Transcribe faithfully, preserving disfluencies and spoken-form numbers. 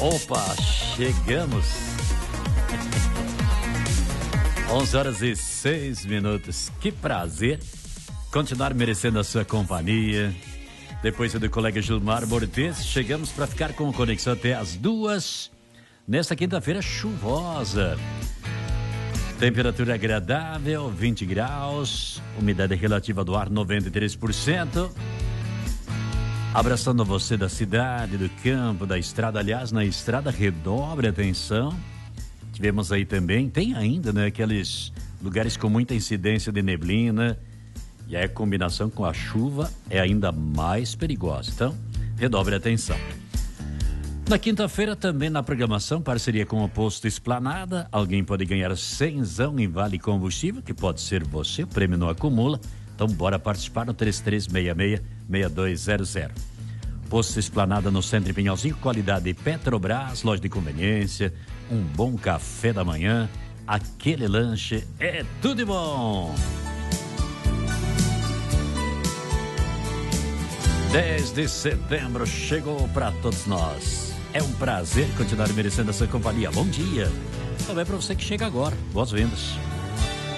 Opa, chegamos. onze horas e seis minutos. Que prazer continuar merecendo a sua companhia. Depois do colega Gilmar Bortes, chegamos para ficar com conexão até as duas. Nesta quinta-feira chuvosa. Temperatura agradável, vinte graus. Umidade relativa do ar, noventa e três por cento. Abraçando você da cidade, do campo, da estrada. Aliás, na estrada, redobre a atenção. Tivemos aí também, tem ainda, né? Aqueles lugares com muita incidência de neblina. E aí a combinação com a chuva é ainda mais perigosa. Então, redobre a atenção. Na quinta-feira também na programação, parceria com o Posto Esplanada. Alguém pode ganhar cenzão em Vale Combustível, que pode ser você, o prêmio não acumula. Então bora participar no três três seis seis, seis dois zero zero. Posto Esplanada no Centro de Pinhalzinho, qualidade Petrobras, loja de conveniência, um bom café da manhã, aquele lanche é tudo de bom. dez de setembro chegou para todos nós. É um prazer continuar merecendo essa companhia. Bom dia. Também para você que chega agora. Boas-vindas.